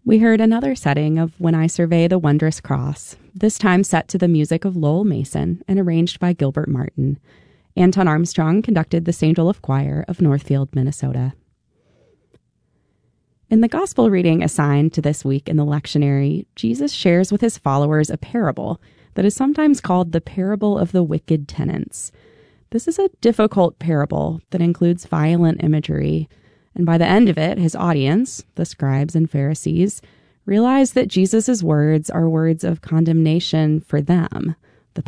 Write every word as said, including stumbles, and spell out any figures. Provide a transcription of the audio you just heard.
We heard another setting of When I Survey the Wondrous Cross, this time set to the music of Lowell Mason and arranged by Gilbert Martin. Anton Armstrong conducted the Saint Olaf Choir of Northfield, Minnesota. In the gospel reading assigned to this week in the lectionary, Jesus shares with his followers a parable that is sometimes called the parable of the wicked tenants. This is a difficult parable that includes violent imagery, and by the end of it, his audience, the scribes and Pharisees, realize that Jesus' words are words of condemnation for them.